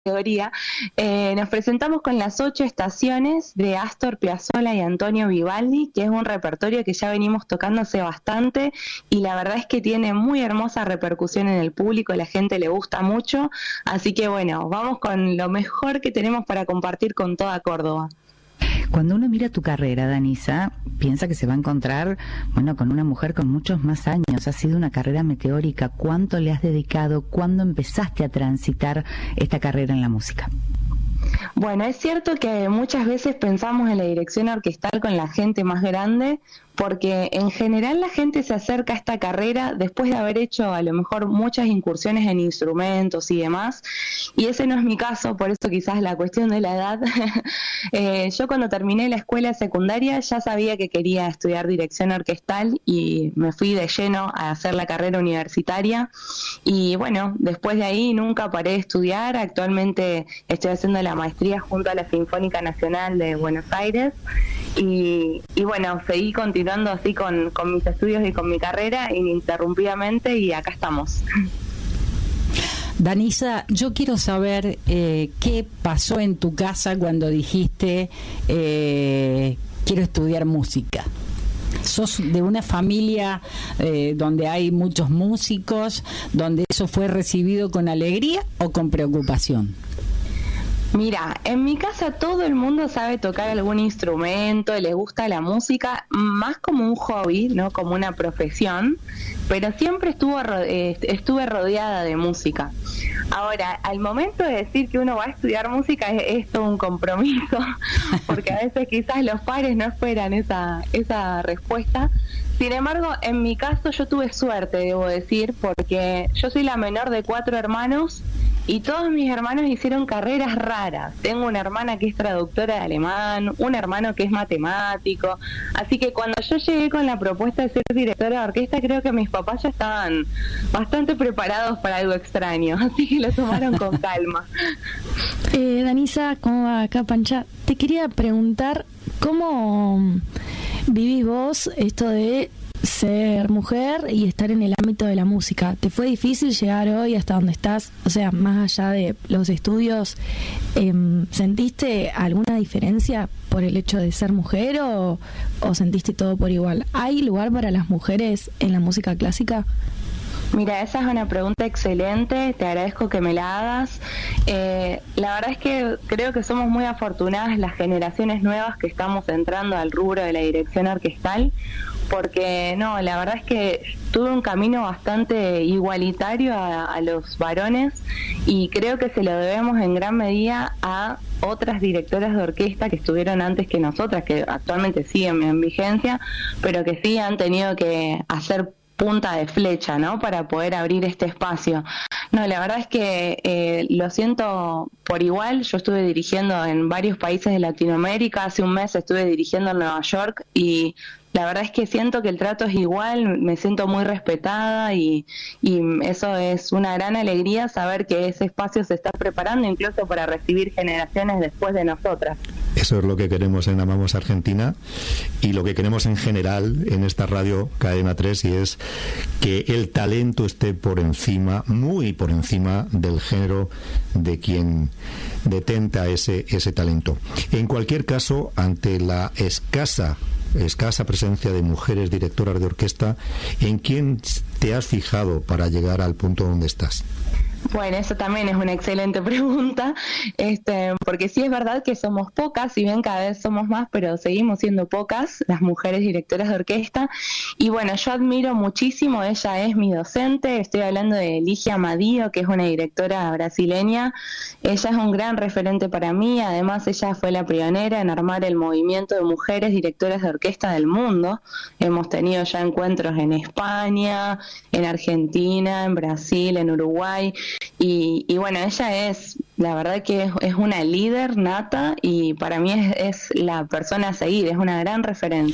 categoría, nos presentamos con Las 8 estaciones de Astor Piazzolla y Antonio Vivaldi, que es un repertorio que ya venimos tocando hace bastante y la verdad es que tiene muy hermosa repercusión en el público, la gente le gusta mucho, así que bueno, vamos con lo mejor que tenemos para compartir con toda Córdoba. Cuando uno mira tu carrera, Danisa, piensa que se va a encontrar, bueno, con una mujer con muchos más años. Ha sido una carrera meteórica. ¿Cuánto le has dedicado? ¿Cuándo empezaste a transitar esta carrera en la música? Bueno, es cierto que muchas veces pensamos en la dirección orquestal con la gente más grande, porque en general la gente se acerca a esta carrera después de haber hecho a lo mejor muchas incursiones en instrumentos y demás, y ese no es mi caso, por eso quizás la cuestión de la edad. Yo cuando terminé la escuela secundaria ya sabía que quería estudiar dirección orquestal y me fui de lleno a hacer la carrera universitaria, y bueno, después de ahí nunca paré de estudiar. Actualmente estoy haciendo la maestría junto a la Sinfónica Nacional de Buenos Aires, y bueno, seguí continuando así con mis estudios y con mi carrera ininterrumpidamente, y acá estamos. Danisa, yo quiero saber qué pasó en tu casa cuando dijiste quiero estudiar música. ¿Sos de una familia donde hay muchos músicos, donde eso fue recibido con alegría o con preocupación? Mira, en mi casa todo el mundo sabe tocar algún instrumento, les gusta la música, más como un hobby, no como una profesión, pero siempre estuve rodeada de música. Ahora, al momento de decir que uno va a estudiar música es todo un compromiso, porque a veces quizás los padres no esperan esa respuesta. Sin embargo, en mi caso yo tuve suerte, debo decir, porque yo soy la menor de 4 hermanos y todos mis hermanos hicieron carreras raras. Tengo una hermana que es traductora de alemán, un hermano que es matemático, así que cuando yo llegué con la propuesta de ser directora de orquesta, creo que mis papás ya estaban bastante preparados para algo extraño, así que lo tomaron con calma. Danisa, ¿cómo va acá, Pancha? Te quería preguntar, ¿cómo vivís vos esto de ser mujer y estar en el ámbito de la música? ¿Te fue difícil llegar hoy hasta donde estás? O sea, más allá de los estudios, ¿sentiste alguna diferencia por el hecho de ser mujer o sentiste todo por igual? ¿Hay lugar para las mujeres en la música clásica? Mira, esa es una pregunta excelente, te agradezco que me la hagas. La verdad es que creo que somos muy afortunadas las generaciones nuevas que estamos entrando al rubro de la dirección orquestal, porque no, la verdad es que tuve un camino bastante igualitario a los varones, y creo que se lo debemos en gran medida a otras directoras de orquesta que estuvieron antes que nosotras, que actualmente siguen en vigencia, pero que sí han tenido que hacer punta de flecha, ¿no?, para poder abrir este espacio. No, la verdad es que lo siento por igual. Yo estuve dirigiendo en varios países de Latinoamérica, hace un mes estuve dirigiendo en Nueva York y la verdad es que siento que el trato es igual, me siento muy respetada y eso es una gran alegría, saber que ese espacio se está preparando incluso para recibir generaciones después de nosotras. Eso es lo que queremos en Amamos Argentina y lo que queremos en general en esta radio Cadena 3, y es que el talento esté por encima, muy por encima del género de quien detenta ese talento. En cualquier caso, ante la escasa presencia de mujeres directoras de orquesta, ¿en quién te has fijado para llegar al punto donde estás? Bueno, eso también es una excelente pregunta, porque sí es verdad que somos pocas, si bien cada vez somos más, pero seguimos siendo pocas las mujeres directoras de orquesta. Y bueno, yo admiro muchísimo, ella es mi docente, estoy hablando de Ligia Madio, que es una directora brasileña. Ella es un gran referente para mí, además ella fue la pionera en armar el movimiento de mujeres directoras de orquesta del mundo. Hemos tenido ya encuentros en España, en Argentina, en Brasil, en Uruguay. Y bueno, ella es, la verdad que es una líder nata y para mí es la persona a seguir, es una gran referencia.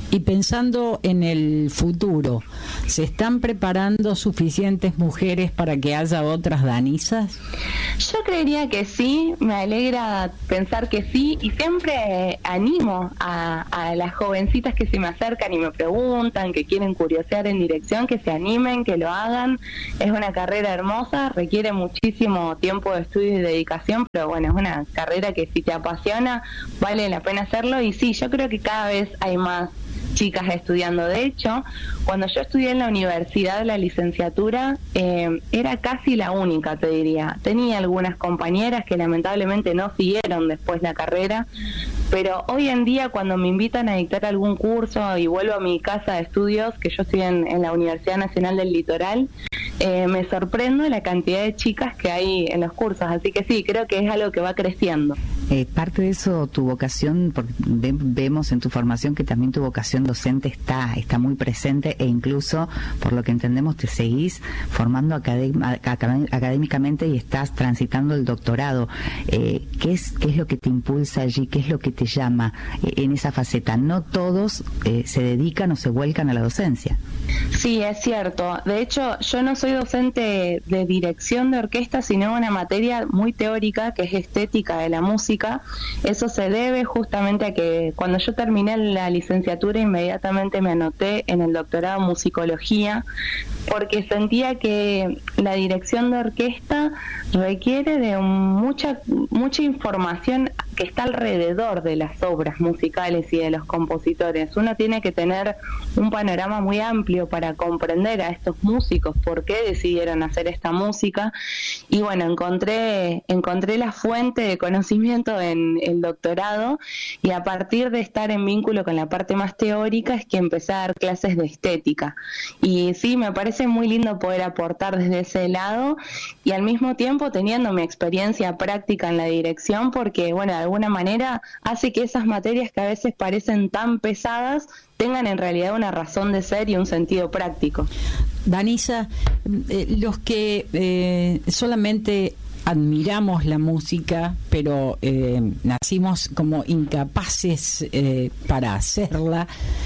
Y pensando en el futuro, ¿se están preparando suficientes mujeres para que haya otras Danisas? Yo creería que sí, me alegra pensar que sí, y siempre animo a las jovencitas que se me acercan y me preguntan, que quieren curiosear en dirección, que se animen, que lo hagan. Es una carrera hermosa, requiere muchísimo tiempo de estudio y dedicación, pero bueno, es una carrera que si te apasiona, vale la pena hacerlo. Y sí, yo creo que cada vez hay más chicas estudiando. De hecho, cuando yo estudié en la universidad la licenciatura, era casi la única, te diría. Tenía algunas compañeras que lamentablemente no siguieron después la carrera, pero hoy en día cuando me invitan a dictar algún curso y vuelvo a mi casa de estudios, que yo estoy en la Universidad Nacional del Litoral, me sorprendo la cantidad de chicas que hay en los cursos, así que sí, creo que es algo que va creciendo. Parte de eso, tu vocación, porque vemos en tu formación que también tu vocación docente está muy presente, e incluso, por lo que entendemos, te seguís formando académicamente y estás transitando el doctorado. ¿Qué es lo que te impulsa allí? ¿Qué es lo que te llama en esa faceta? No todos se dedican o se vuelcan a la docencia. Sí, es cierto. De hecho, yo no soy docente de dirección de orquesta, sino una materia muy teórica que es estética de la música. Eso se debe justamente a que cuando yo terminé la licenciatura inmediatamente me anoté en el doctorado en musicología, porque sentía que la dirección de orquesta requiere de mucha información que está alrededor de las obras musicales y de los compositores. Uno tiene que tener un panorama muy amplio para comprender a estos músicos, por qué decidieron hacer esta música. Y bueno, encontré la fuente de conocimiento en el doctorado, y a partir de estar en vínculo con la parte más teórica es que empecé a dar clases de estética. Y sí, me parece muy lindo poder aportar desde ese lado, y al mismo tiempo teniendo mi experiencia práctica en la dirección, porque bueno, de alguna manera hace que esas materias que a veces parecen tan pesadas tengan en realidad una razón de ser y un sentido práctico. Danisa, los que solamente admiramos la música, pero nacimos como incapaces para hacerla,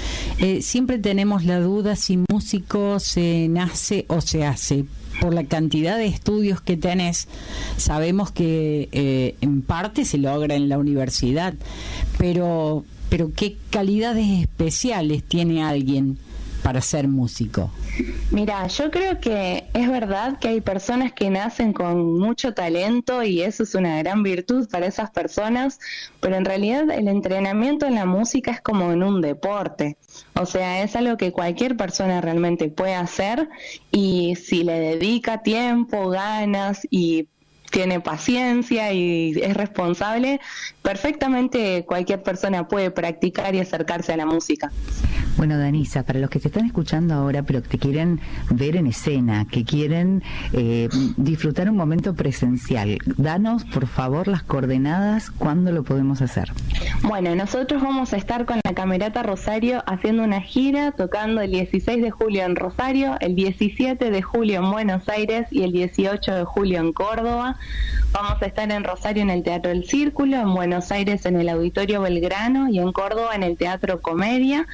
siempre tenemos la duda si músico se nace o se hace. Por la cantidad de estudios que tenés, sabemos que en parte se logra en la universidad, pero ¿qué calidades especiales tiene alguien para ser músico? Mira, yo creo que es verdad que hay personas que nacen con mucho talento y eso es una gran virtud para esas personas, pero en realidad el entrenamiento en la música es como en un deporte. O sea, es algo que cualquier persona realmente puede hacer, y si le dedica tiempo, ganas y tiene paciencia y es responsable, perfectamente cualquier persona puede practicar y acercarse a la música. Bueno, Danisa, para los que te están escuchando ahora, pero que te quieren ver en escena, que quieren disfrutar un momento presencial, danos, por favor, las coordenadas, ¿cuándo lo podemos hacer? Bueno, nosotros vamos a estar con la Camerata Rosario haciendo una gira, tocando el 16 de julio en Rosario, el 17 de julio en Buenos Aires y el 18 de julio en Córdoba. Vamos a estar en Rosario en el Teatro El Círculo, en Buenos Aires en el Auditorio Belgrano y en Córdoba en el Teatro Comedia.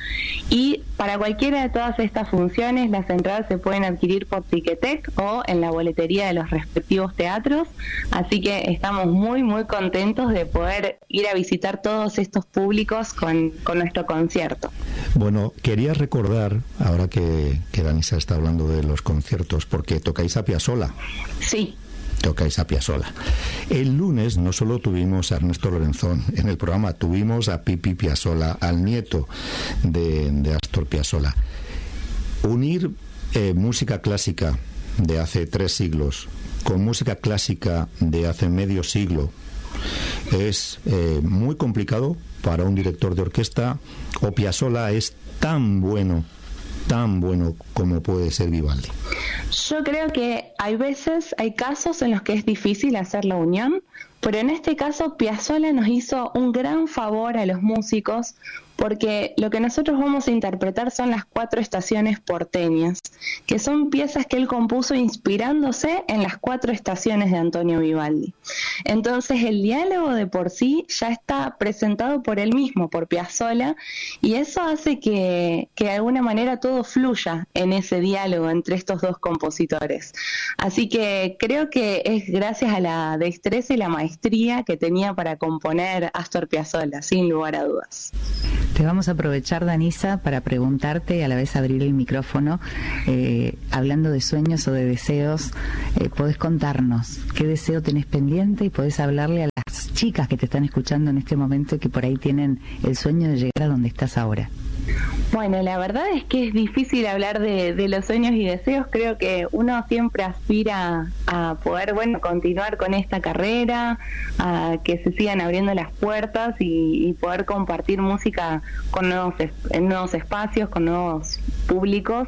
Y para cualquiera de todas estas funciones, las entradas se pueden adquirir por Ticketek o en la boletería de los respectivos teatros. Así que estamos muy, muy contentos de poder ir a visitar todos estos públicos con nuestro concierto. Bueno, quería recordar, ahora que Danisa está hablando de los conciertos, porque tocáis a Piazzolla. Sí. Tocáis a Piazzolla. El lunes no solo tuvimos a Ernesto Lorenzón en el programa, tuvimos a Pipi Piazzolla, al nieto de Astor Piazzolla. Unir música clásica de hace 3 siglos con música clásica de hace medio siglo es muy complicado para un director de orquesta, o Piazzolla es tan bueno como puede ser Vivaldi. Yo creo que hay casos en los que es difícil hacer la unión. pero en este caso Piazzolla nos hizo un gran favor a los músicos, porque lo que nosotros vamos a interpretar son las 4 estaciones porteñas, que son piezas que él compuso inspirándose en las 4 estaciones de Antonio Vivaldi. Entonces el diálogo de por sí ya está presentado por él mismo, por Piazzolla, y eso hace que de alguna manera todo fluya en ese diálogo entre estos dos compositores. Así que creo que es gracias a la destreza y la maestría que tenía para componer Astor Piazzolla, sin lugar a dudas. Te vamos a aprovechar, Danisa, para preguntarte y a la vez abrir el micrófono. Hablando de sueños o de deseos, ¿podés contarnos qué deseo tenés pendiente y podés hablarle a las chicas que te están escuchando en este momento y que por ahí tienen el sueño de llegar a donde estás ahora? Bueno, la verdad es que es difícil hablar de los sueños y deseos. Creo que uno siempre aspira a poder, continuar con esta carrera, a que se sigan abriendo las puertas y poder compartir música con en nuevos espacios, con nuevos públicos.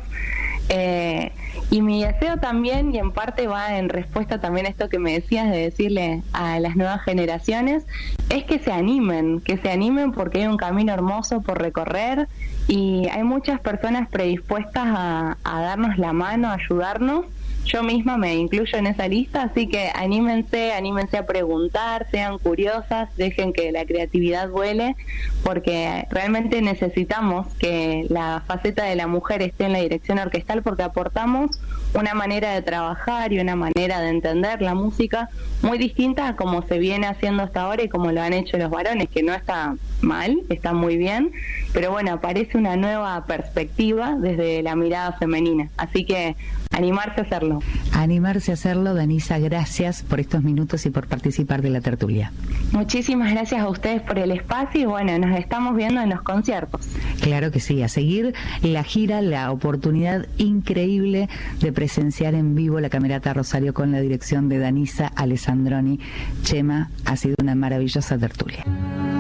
Y mi deseo también, y en parte va en respuesta también a esto que me decías de decirle a las nuevas generaciones, es que se animen porque hay un camino hermoso por recorrer y hay muchas personas predispuestas a darnos la mano, a ayudarnos. Yo misma me incluyo en esa lista, así que anímense a preguntar, sean curiosas, dejen que la creatividad vuele, porque realmente necesitamos que la faceta de la mujer esté en la dirección orquestal, porque aportamos una manera de trabajar y una manera de entender la música muy distinta a como se viene haciendo hasta ahora y como lo han hecho los varones, que no está mal, está muy bien, pero bueno, aparece una nueva perspectiva desde la mirada femenina, así que animarse a hacerlo. Animarse a hacerlo. Danisa, gracias por estos minutos y por participar de la tertulia. Muchísimas gracias a ustedes por el espacio y bueno, nos estamos viendo en los conciertos. Claro que sí, a seguir la gira, la oportunidad increíble de presenciar en vivo la Camerata Rosario con la dirección de Danisa Alessandroni. Chema, ha sido una maravillosa tertulia.